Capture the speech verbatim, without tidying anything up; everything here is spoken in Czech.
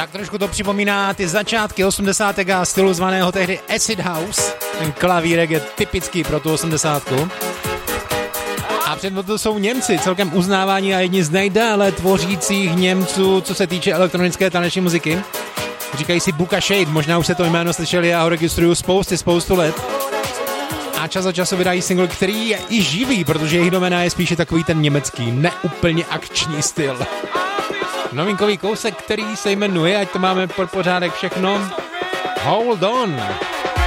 Tak trošku to připomíná ty začátky osmdesátek a stylu zvaného tehdy Acid House. Ten klavírek je typický pro tu osmdesátku. A před to jsou Němci, celkem uznávání a jedni z nejdále tvořících Němců, co se týče elektronické taneční muziky. Říkají si Buka Shade, možná už se to jméno slyšeli, já ho registruju spousty, spoustu let. A čas od času vydají single, který je i živý, protože jejich domena je spíše takový ten německý, neúplně akční styl. Novinkový kousek, který se jmenuje, ať to máme pod pořádek všechno, Hold On.